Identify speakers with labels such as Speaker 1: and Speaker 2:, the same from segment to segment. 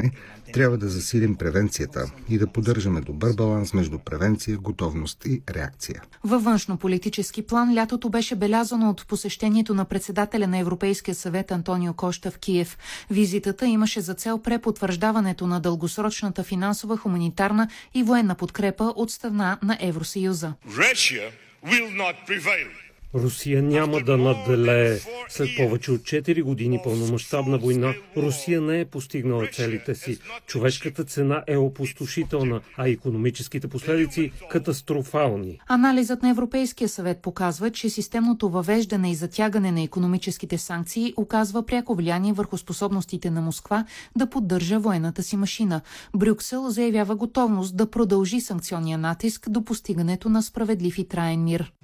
Speaker 1: реагиране, трябва да засилим превенцията и да поддържаме добър баланс между превенция, готовност и реакция.
Speaker 2: Във външно-политически план лятото беше белязано от посещението на председателя на Европейския съвет Антонио Кошта в Киев. Визитата имаше за цел препотвърждаването на дългосрочната финансова, хуманитарна и военна подкрепа от страна на Евросъюза.
Speaker 3: Русия няма да надделее. След повече от 4 години пълномащабна война, Русия не е постигнала целите си. Човешката цена е опустошителна, а икономическите последици катастрофални.
Speaker 2: Анализът на Европейския съвет показва, че системното въвеждане и затягане на икономическите санкции оказва пряко влияние върху способностите на Москва да поддържа военната си машина. Брюксел заявява готовност да продължи санкционния натиск до постигането на справедлив и траен мир.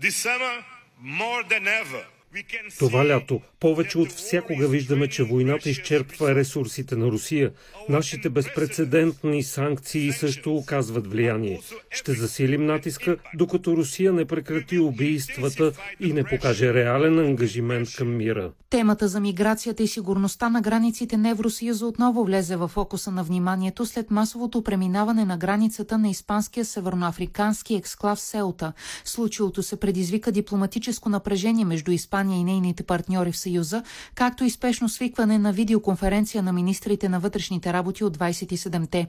Speaker 3: Това лято повече от всякога виждаме, че войната изчерпва ресурсите на Русия. Нашите безпрецедентни санкции също оказват влияние. Ще засилим натиска, докато Русия не прекрати убийствата и не покаже реален ангажимент към мира.
Speaker 2: Темата за миграцията и сигурността на границите на Евросъюза отново влезе в фокуса на вниманието след масовото преминаване на границата на испанския северноафрикански ексклав Сеута. Случилото се предизвика дипломатическо напрежение между Испания и нейните партньори в Съюза, както и спешно свикване на видеоконференция на министрите на вътрешните работи от 27-те.